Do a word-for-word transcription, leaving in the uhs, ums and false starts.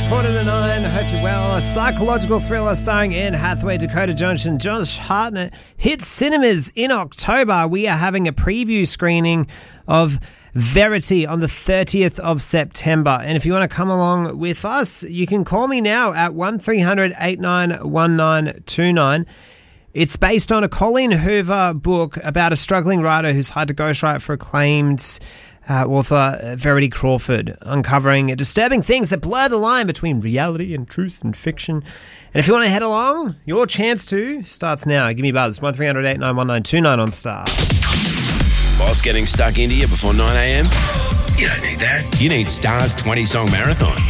Quarter to nine, hope you're well. A psychological thriller starring Anne Hathaway, Dakota Johnson, Josh Hartnett hits cinemas in October. We are having a preview screening of Verity on the thirtieth of September. And if you want to come along with us, you can call me now at one three hundred eight nine one nine two nine. It's based on a Colleen Hoover book about a struggling writer who's hired to ghostwrite for acclaimed Uh, author uh, Verity Crawford, uncovering disturbing things that blur the line between reality and truth and fiction. And if you want to head along, your chance to starts now. Give me a buzz, one three hundred eight nine one nine two nine on Star. Boss getting stuck into you before nine a.m? You don't need that. You need Star's twenty-song marathon.